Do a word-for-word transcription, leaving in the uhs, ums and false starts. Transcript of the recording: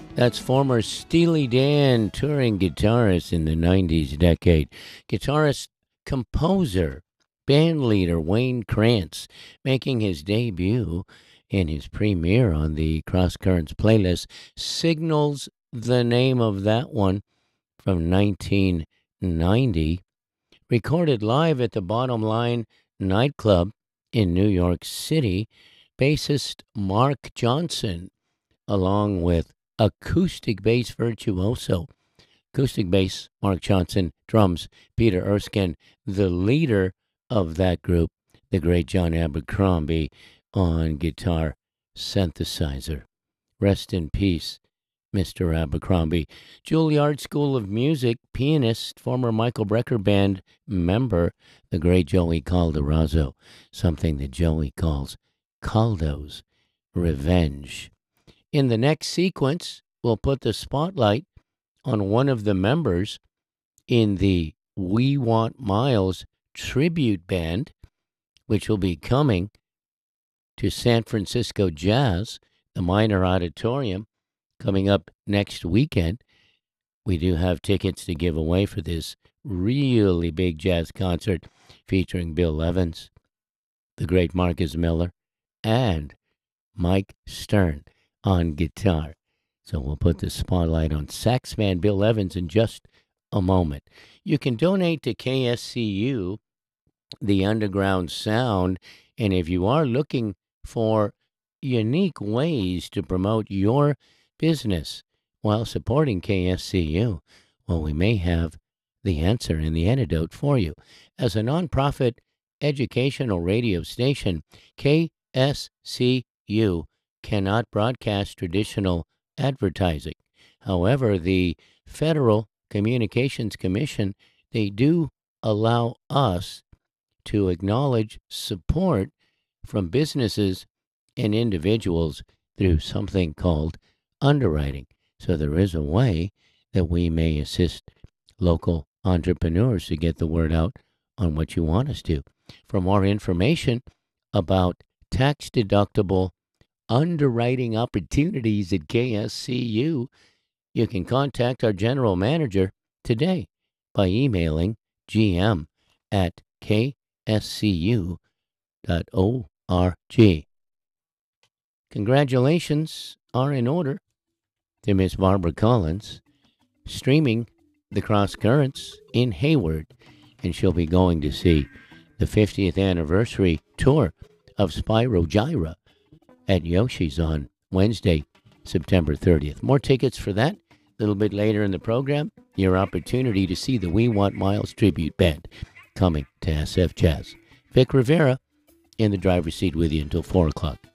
That's former Steely Dan touring guitarist in the nineties decade. Guitarist, composer, band leader Wayne Krantz making his debut in his premiere on the Cross Currents playlist. Signals, the name of that one, from nineteen ninety. Recorded live at the Bottom Line nightclub in New York City. Bassist Mark Johnson, along with acoustic bass virtuoso, acoustic bass Mark Johnson, drums Peter Erskine, the leader of that group, the great John Abercrombie, on guitar synthesizer. Rest in peace, Mister Abercrombie. Juilliard School of Music pianist, former Michael Brecker Band member, the great Joey Calderazzo, something that Joey calls Caldo's Revenge. In the next sequence, we'll put the spotlight on one of the members in the We Want Miles tribute band, which will be coming to San Francisco Jazz, the Minor Auditorium, coming up next weekend. We do have tickets to give away for this really big jazz concert featuring Bill Evans, the great Marcus Miller, and Mike Stern on guitar. So we'll put the spotlight on sax man Bill Evans in just a moment. You can donate to K S C U, the Underground Sound, and if you are looking for unique ways to promote your business while supporting K S C U, well, we may have the answer and the antidote for you. As a nonprofit educational radio station, K S C U cannot broadcast traditional advertising. However, the Federal Communications Commission, they do allow us to acknowledge support from businesses and individuals through something called underwriting. So there is a way that we may assist local entrepreneurs to get the word out on what you want us to. For more information about tax-deductible underwriting opportunities at K S C U, you can contact our general manager today by emailing gm at k s c u dot org. Congratulations are in order to Miss Barbara Collins, streaming the Cross Currents in Hayward, and she'll be going to see the fiftieth anniversary tour of Spyro Gyra at Yoshi's on Wednesday, September thirtieth. More tickets for that a little bit later in the program. Your opportunity to see the We Want Miles tribute band coming to S F Jazz. Vic Rivera in the driver's seat with you until four o'clock.